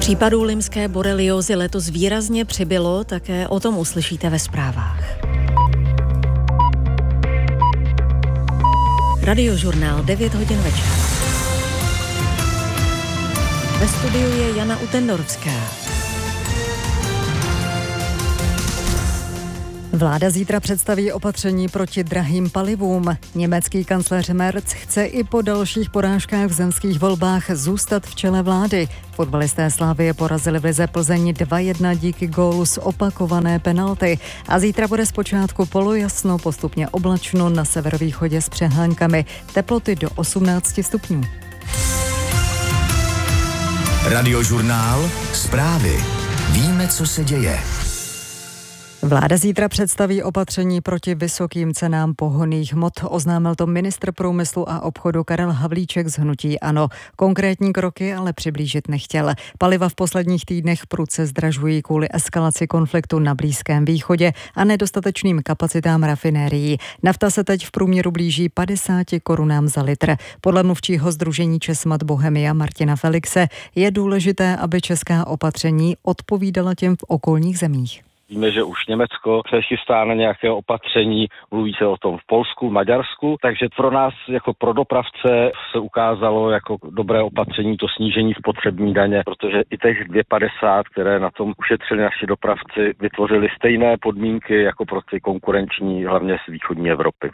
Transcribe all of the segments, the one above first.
Případů limské boreliózy letos výrazně přibylo, také o tom uslyšíte ve zprávách. Radiožurnál 9 hodin večer. Ve studiu je Jana Utendorská. Vláda zítra představí opatření proti drahým palivům. Německý kancléř Merz chce i po dalších porážkách v zemských volbách zůstat v čele vlády. Fotbalisté Slavie porazili v lize Plzeň 2-1 díky gólu z opakované penalty. A zítra bude zpočátku polojasno, postupně oblačno, na severovýchodě s přehánkami. Teploty do 18 stupňů. Radiožurnál, zprávy. Víme, co se děje. Vláda zítra představí opatření proti vysokým cenám pohonných hmot. Oznámil to ministr průmyslu a obchodu Karel Havlíček z hnutí ANO. Konkrétní kroky ale přiblížit nechtěl. Paliva v posledních týdnech prudce zdražují kvůli eskalaci konfliktu na Blízkém východě a nedostatečným kapacitám rafinérií. Nafta se teď v průměru blíží 50 korunám za litr. Podle mluvčího sdružení Česmat Bohemia Martina Felixe je důležité, aby česká opatření odpovídala těm v okolních zemích. Víme, že už Německo se chystá na nějaké opatření, mluví se o tom v Polsku, Maďarsku, takže pro nás jako pro dopravce se ukázalo jako dobré opatření to snížení spotřební daně, protože i těch 2,50, které na tom ušetřili naši dopravci, vytvořili stejné podmínky jako pro ty konkurenční, hlavně z východní Evropy.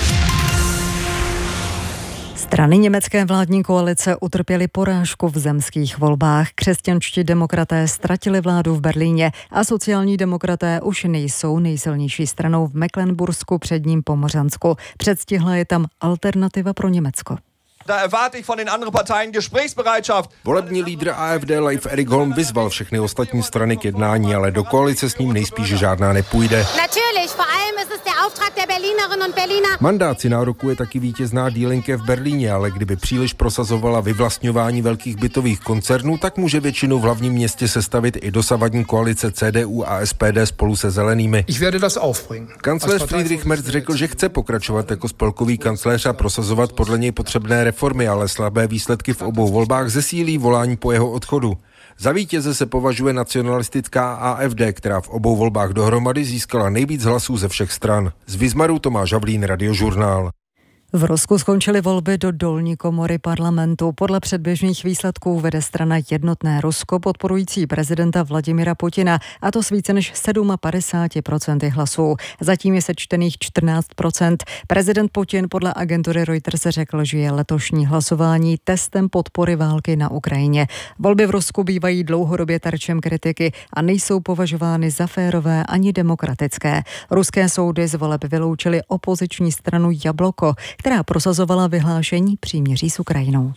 Strany německé vládní koalice utrpěly porážku v zemských volbách. Křesťanští demokraté ztratili vládu v Berlíně a sociální demokraté už nejsou nejsilnější stranou v Mecklenbursku, předním Pomořansku. Předstihla je tam Alternativa pro Německo. Da erwarte ich von den anderen Parteien Gesprächsbereitschaft. Volební lídr AfD Leif Erik Holm vyzval všechny ostatní strany k jednání, ale do koalice s ním nejspíš žádná nepůjde. Natürlich, vor allem ist es der Auftrag der Berlinerinnen und Berliner. Mandát si nárokuje taky vítězná Die Linke v Berlíně, ale kdyby příliš prosazovala vyvlastňování velkých bytových koncernů, tak může většinu v hlavním městě sestavit i dosavadní koalice CDU a SPD spolu se zelenými. Ich werde das aufbringen. Kancléř Friedrich Merz řekl, že chce pokračovat jako spolkový kancléř a prosazovat podle něj potřebné reformy, ale slabé výsledky v obou volbách zesílí volání po jeho odchodu. Za vítěze se považuje nacionalistická AfD, která v obou volbách dohromady získala nejvíc hlasů ze všech stran. Z Vizmaru Tomáš Havlín, Radiožurnál. V Rusku skončily volby do dolní komory parlamentu. Podle předběžných výsledků vede strana Jednotné Rusko podporující prezidenta Vladimira Putina, a to s více než 57% hlasů. Zatím je sečtených 14%. Prezident Putin podle agentury Reuters řekl, že je letošní hlasování testem podpory války na Ukrajině. Volby v Rusku bývají dlouhodobě terčem kritiky a nejsou považovány za férové ani demokratické. Ruské soudy z voleb vyloučily opoziční stranu Jabloko, která prosazovala vyhlášení příměří s Ukrajinou.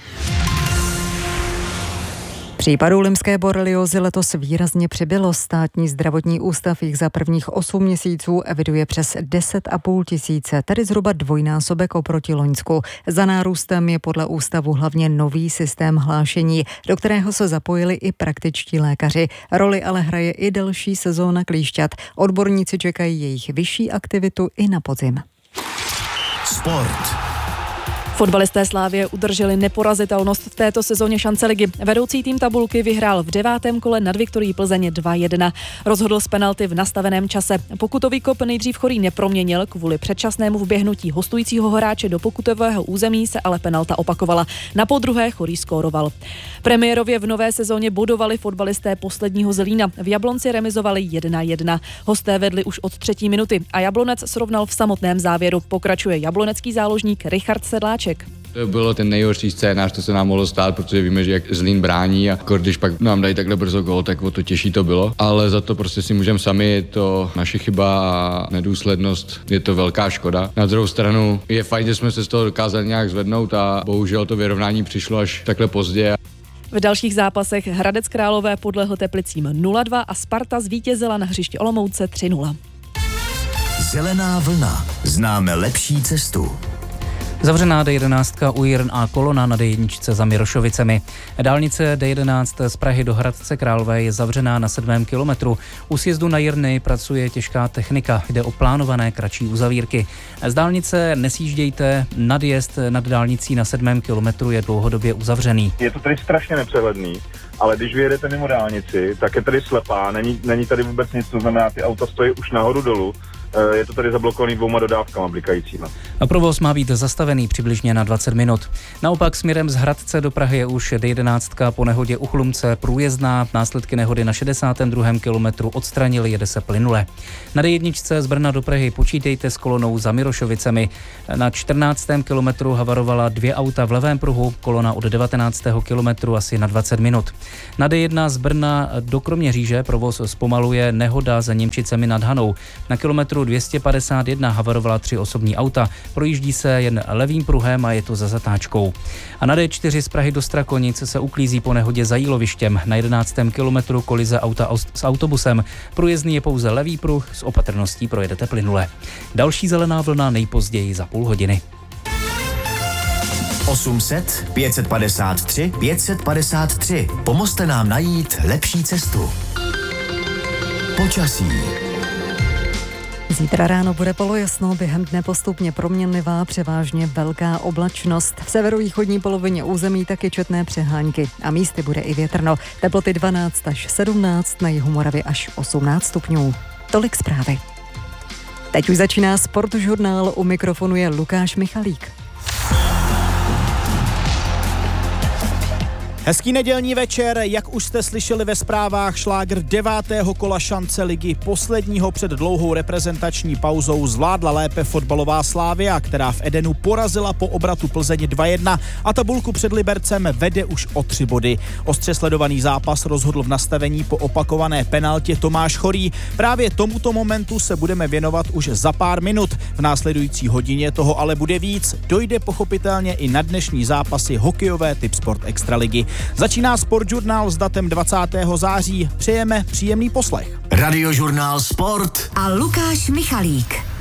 Případů limské boreliózy letos výrazně přibylo. Státní zdravotní ústav jich za prvních 8 měsíců eviduje přes 10,5 tisíce, tedy zhruba dvojnásobek oproti loňsku. Za nárůstem je podle ústavu hlavně nový systém hlášení, do kterého se zapojili i praktičtí lékaři. Roli ale hraje i delší sezóna klíšťat. Odborníci čekají jejich vyšší aktivitu i na podzim. Sport. Fotbalisté Slavie udrželi neporazitelnost v této sezóně šance ligy. Vedoucí tým tabulky vyhrál v 9. kole nad Viktorií Plzeň 2-1. Rozhodl z penalty v nastaveném čase. Pokutový kop nejdřív Chorý neproměnil, kvůli předčasnému vběhnutí hostujícího hráče do pokutového území se ale penalta opakovala. Na podruhé Chorý skóroval. Premiérově v nové sezóně bodovali fotbalisté posledního Zlína. V Jablonci remizovali 1-1. Hosté vedli už od 3. minuty a Jablonec srovnal v samotném závěru. Pokračuje jablonecký záložník Richard Sedláček. To bylo ten nejhorší scénář, co se nám mohlo stát, protože víme, že jak Zlín brání a když pak nám dají takhle brzo gól, tak o to těžší to bylo. Ale za to prostě si můžeme sami, je to naše chyba a nedůslednost, je to velká škoda. Na druhou stranu je fajn, že jsme se z toho dokázali nějak zvednout a bohužel to vyrovnání přišlo až takhle pozdě. V dalších zápasech Hradec Králové podlehl Teplicím 0-2 a Sparta zvítězila na hřišti Olomouce 3-0. Zelená vlna. Známe lepší cestu. Zavřená D11 u Jirn a kolona na D1 za Mirošovicemi. Dálnice D11 z Prahy do Hradce Králové je zavřená na 7. kilometru. U sjezdu na Jirny pracuje těžká technika. Jde o plánované kratší uzavírky. Z dálnice nesjíždějte, nadjezd nad dálnicí na 7. kilometru je dlouhodobě uzavřený. Je to tady strašně nepřehledný, ale když vyjedete mimo dálnici, tak je tady slepá, není tady vůbec nic, to znamená, ty auta stojí už nahoru dolů. Je to tady zablokovaný 2 dodávkama blikajícíma. A provoz má být zastavený přibližně na 20 minut. Naopak směrem z Hradce do Prahy je už D11 po nehodě u Chlumce průjezdná. Následky nehody na 62. kilometru odstranili, jede se plynule. Na D1 z Brna do Prahy počítejte s kolonou za Mirošovicemi. Na 14. kilometru havarovala 2 auta v levém pruhu, kolona od 19. kilometru asi na 20 minut. Na D1 z Brna do Kroměříže provoz zpomaluje nehoda za Němčicemi nad Hanou. Na kilometru 251 havarovala 3 osobní auta, projíždí se jen levým pruhem a je to za zatáčkou. A na D4 z Prahy do Strakonic se uklízí po nehodě za Jílovištěm. Na 11. kilometru kolize auta s autobusem. Průjezdný je pouze levý pruh, s opatrností projedete plynule. Další zelená vlna nejpozději za půl hodiny. 800 553 553. Pomozte nám najít lepší cestu. Počasí. Zítra ráno bude polojasno, během dne postupně proměnlivá, převážně velká oblačnost. V severovýchodní polovině území taky četné přehánky a místy bude i větrno. Teploty 12 až 17, na jihu Moravy až 18 stupňů. Tolik zprávy. Teď už začíná Sportžurnál, u mikrofonu je Lukáš Michalík. Hezký nedělní večer, jak už jste slyšeli ve zprávách, šlágr 9. kola šance ligy, posledního před dlouhou reprezentační pauzou, zvládla lépe fotbalová Slavia, která v Edenu porazila po obratu Plzeň 2-1 a tabulku před Libercem vede už o 3 body. Ostře sledovaný zápas rozhodl v nastavení po opakované penaltě Tomáš Chorý. Právě tomuto momentu se budeme věnovat už za pár minut. V následující hodině toho ale bude víc. Dojde pochopitelně i na dnešní zápasy hokejové Tipsport Extraligy. Začíná Sportžurnál s datem 20. září. Přejeme příjemný poslech. Radiožurnál Sport a Lukáš Michalík.